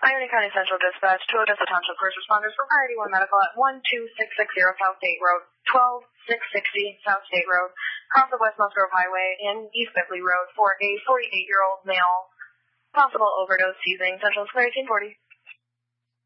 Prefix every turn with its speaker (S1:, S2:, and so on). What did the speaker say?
S1: Ione County Central Dispatch to Odessa Township first responders for Priority 1 Medical at 12660 South State Road, 12660 South State Road, cross of West Musgrove Highway and East Bickley Road for a 48-year-old male. Possible overdose seizing. Central Square 1840.